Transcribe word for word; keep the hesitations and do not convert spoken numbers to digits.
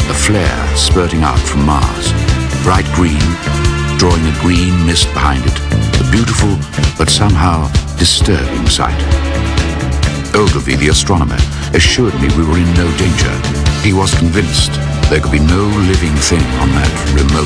a flare spurting out from Mars, bright green, drawing a green mist behind it, a beautiful but somehow disturbing sight. Ogilvy, the astronomer, assured me we were in no danger. He was convinced there could be no living thing on that remote